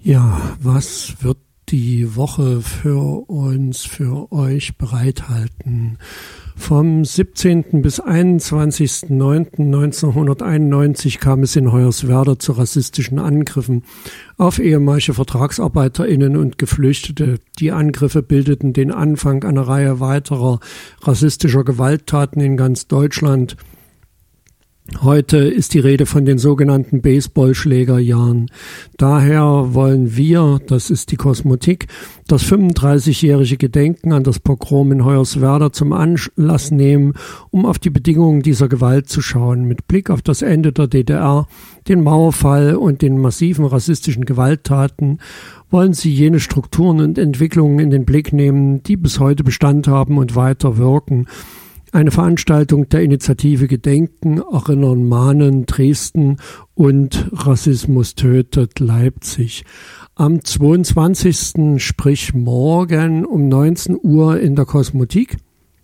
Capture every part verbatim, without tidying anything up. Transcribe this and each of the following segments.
Ja, was wird die Woche für uns, für euch bereithalten? Vom siebzehnten bis einundzwanzigsten neunten neunzehnhunderteinundneunzig kam es in Hoyerswerda zu rassistischen Angriffen auf ehemalige VertragsarbeiterInnen und Geflüchtete. Die Angriffe bildeten den Anfang einer Reihe weiterer rassistischer Gewalttaten in ganz Deutschland. Heute ist die Rede von den sogenannten Baseballschlägerjahren. Daher wollen wir, das ist die Kosmotik, das fünfunddreißigjährige Gedenken an das Pogrom in Hoyerswerda zum Anlass nehmen, um auf die Bedingungen dieser Gewalt zu schauen. Mit Blick auf das Ende der D D R, den Mauerfall und den massiven rassistischen Gewalttaten wollen sie jene Strukturen und Entwicklungen in den Blick nehmen, die bis heute Bestand haben und weiter wirken. Eine Veranstaltung der Initiative Gedenken, Erinnern, Mahnen, Dresden und Rassismus tötet Leipzig. Am zweiundzwanzigsten sprich morgen um neunzehn Uhr in der Kosmotik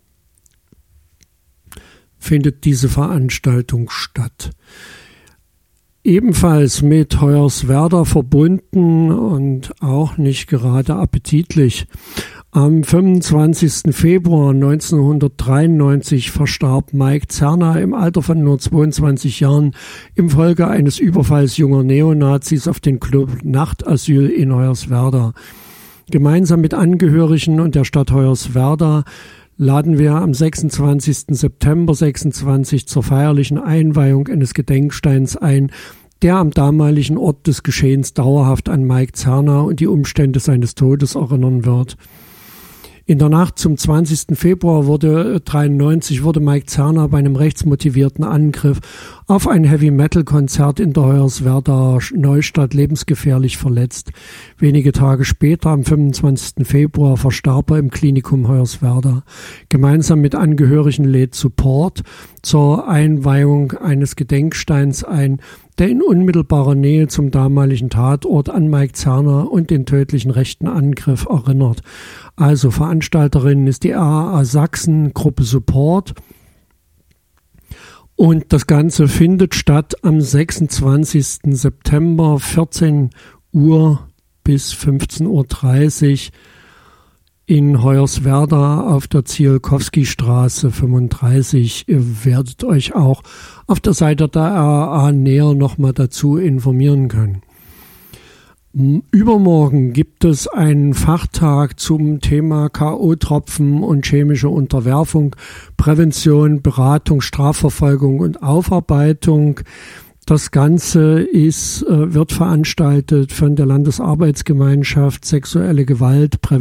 findet diese Veranstaltung statt. Ebenfalls mit Hoyerswerda verbunden und auch nicht gerade appetitlich. Am fünfundzwanzigsten Februar neunzehnhundertdreiundneunzig verstarb Mike Zerna im Alter von nur zweiundzwanzig Jahren infolge eines Überfalls junger Neonazis auf den Club Nachtasyl in Hoyerswerda. Gemeinsam mit Angehörigen und der Stadt Hoyerswerda laden wir am sechsundzwanzigsten September sechsundzwanzig zur feierlichen Einweihung eines Gedenksteins ein, der am damaligen Ort des Geschehens dauerhaft an Mike Zerna und die Umstände seines Todes erinnern wird. In der Nacht zum zwanzigsten Februar wurde dreiundneunzig wurde Mike Zerna bei einem rechtsmotivierten Angriff auf ein Heavy-Metal-Konzert in der Hoyerswerda Neustadt lebensgefährlich verletzt. Wenige Tage später, am fünfundzwanzigsten Februar, verstarb er im Klinikum Hoyerswerda. Gemeinsam mit Angehörigen lädt Support zur Einweihung eines Gedenksteins ein, der in unmittelbarer Nähe zum damaligen Tatort an Mike Zerna und den tödlichen rechten Angriff erinnert. Also Veranstalterin ist die R A A Sachsen Gruppe Support. Und das Ganze findet statt am sechsundzwanzigsten September vierzehn Uhr bis fünfzehn Uhr dreißig in Hoyerswerda auf der Zielkowski-Straße fünfunddreißig. Ihr werdet euch auch auf der Seite der R A A näher nochmal dazu informieren können. Übermorgen gibt es einen Fachtag zum Thema K O-Tropfen und chemische Unterwerfung, Prävention, Beratung, Strafverfolgung und Aufarbeitung. Das Ganze ist, wird veranstaltet von der Landesarbeitsgemeinschaft Sexuelle Gewalt, Prävention